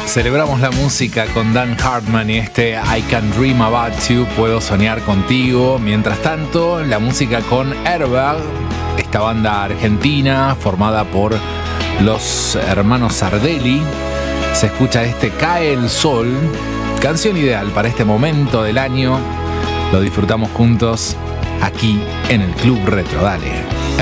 Celebramos la música con Dan Hartman y este I Can Dream About You, puedo soñar contigo. Mientras tanto, la música con Airbag, esta banda argentina formada por los hermanos Sardelli. Se escucha este Cae el Sol, canción ideal para este momento del año. Lo disfrutamos juntos aquí en el Club Retro. Dale.